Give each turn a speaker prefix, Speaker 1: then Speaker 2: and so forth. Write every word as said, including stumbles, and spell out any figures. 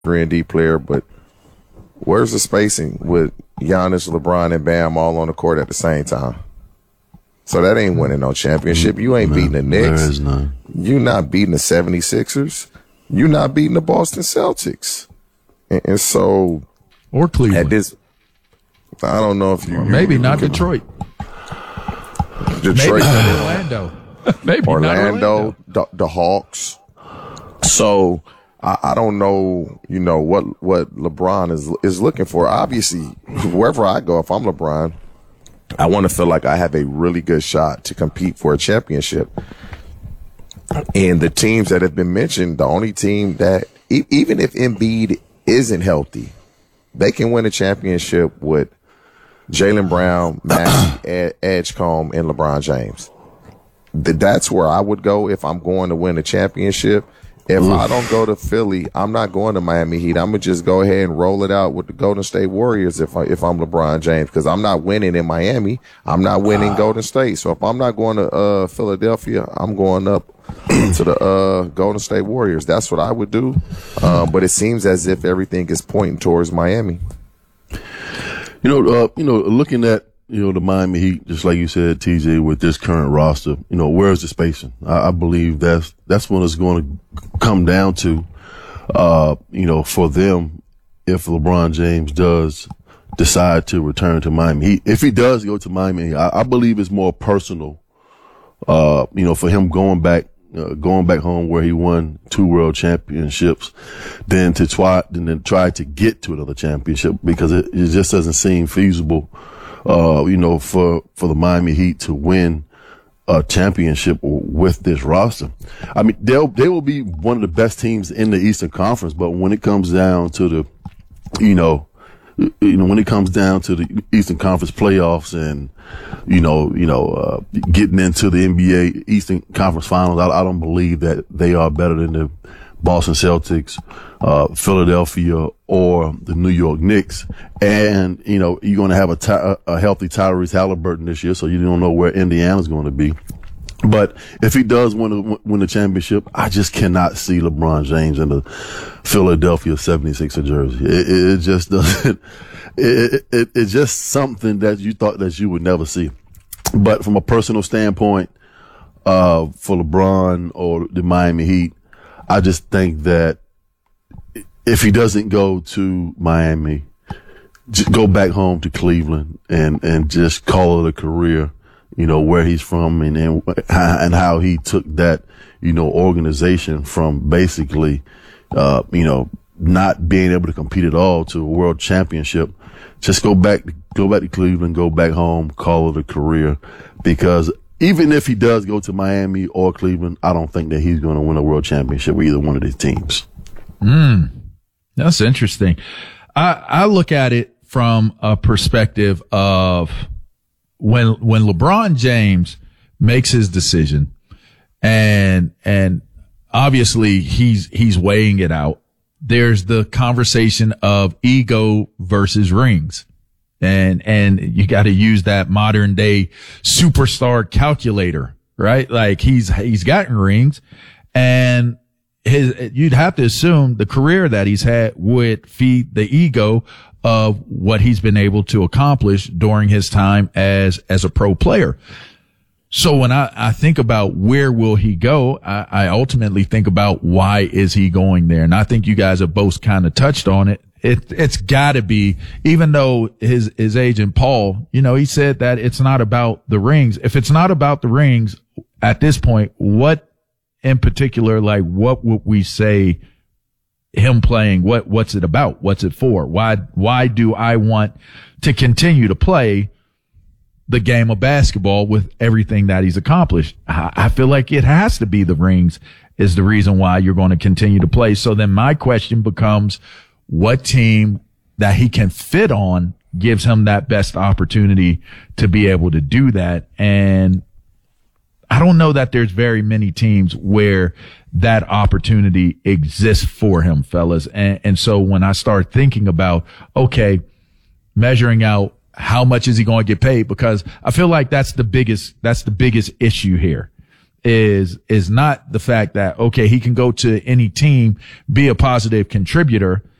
Speaker 1: three and D player, but where's the spacing with Giannis, LeBron, and Bam all on the court at the same time? So that ain't winning no championship. You ain't
Speaker 2: no,
Speaker 1: beating the Knicks.
Speaker 2: There is none.
Speaker 1: You not beating the seventy-sixers. You not beating the Boston Celtics. And, and so,
Speaker 3: or Cleveland.
Speaker 1: At this, I don't know if you
Speaker 3: or maybe
Speaker 1: you,
Speaker 3: not
Speaker 1: you,
Speaker 3: Detroit.
Speaker 1: Detroit,
Speaker 3: maybe not Orlando. Maybe
Speaker 1: Orlando,
Speaker 3: not Orlando.
Speaker 1: The, the Hawks. So I, I don't know, you know, what what LeBron is is looking for. Obviously, wherever I go, if I'm LeBron, I want to feel like I have a really good shot to compete for a championship. And the teams that have been mentioned, the only team that, e- even if Embiid isn't healthy, they can win a championship with Jaylen Brown, Maxey, Ed- Edgecombe, and LeBron James. Th- that's where I would go if I'm going to win a championship. If Oof. I don't go to Philly, I'm not going to Miami Heat. I'm gonna just go ahead and roll it out with the Golden State Warriors if I, if I'm LeBron James, because I'm not winning in Miami. I'm not winning ah. Golden State. So if I'm not going to uh, Philadelphia, I'm going up to the uh, Golden State Warriors. That's what I would do. Um, but it seems as if everything is pointing towards Miami.
Speaker 2: You know, uh, you know, looking at you know the Miami Heat, just like you said, T J, with this current roster, you know, where's the spacing? I, I believe that's that's what it's going to come down to. Uh, you know, for them, if LeBron James does decide to return to Miami Heat, if he does go to Miami, I, I believe it's more personal. Uh, you know, for him going back, uh, going back home where he won two world championships, than to try, than to try to get to another championship, because it, it just doesn't seem feasible. Uh, you know, for, for the Miami Heat to win a championship with this roster. I mean, they'll, they will be one of the best teams in the Eastern Conference, but when it comes down to the, you know, you know, when it comes down to the Eastern Conference playoffs and, you know, you know, uh, getting into the N B A Eastern Conference Finals, I, I don't believe that they are better than the Boston Celtics, uh, Philadelphia, or the New York Knicks. And, you know, you're going to have a, ty- a healthy Tyrese Halliburton this year, so you don't know where Indiana's going to be. But if he does win a, win the championship, I just cannot see LeBron James in the Philadelphia seventy-sixer jersey. It, it, it just doesn't, it, it, it's just something that you thought that you would never see. But from a personal standpoint, uh, for LeBron or the Miami Heat, I just think that if he doesn't go to Miami, just go back home to Cleveland and, and just call it a career, you know, where he's from and, and, and how he took that, you know, organization from basically, uh, you know, not being able to compete at all to a world championship. Just go back, go back to Cleveland, go back home, call it a career, because even if he does go to Miami or Cleveland, I don't think that he's going to win a world championship with either one of these teams.
Speaker 3: Mm, that's interesting. I, I look at it from a perspective of when, when LeBron James makes his decision and, and obviously he's, he's weighing it out. There's the conversation of ego versus rings. And, and you got to use that modern day superstar calculator, right? Like he's, he's gotten rings, and his, you'd have to assume the career that he's had would feed the ego of what he's been able to accomplish during his time as, as a pro player. So when I, I think about where will he go, I, I ultimately think about why is he going there? And I think you guys have both kind of touched on it. It, it's gotta be, even though his, his agent, Paul, you know, he said that it's not about the rings. If it's not about the rings at this point, what in particular, like what would we say him playing? What, what's it about? What's it for? Why, why do I want to continue to play the game of basketball with everything that he's accomplished? I, I feel like it has to be the rings is the reason why you're going to continue to play. So then my question becomes, what team that he can fit on gives him that best opportunity to be able to do that? And I don't know that there's very many teams where that opportunity exists for him, fellas. And, and so when I start thinking about, okay, measuring out how much is he going to get paid? Because I feel like that's the biggest, that's the biggest issue here is, is not the fact that, okay, he can go to any team, be a positive contributor.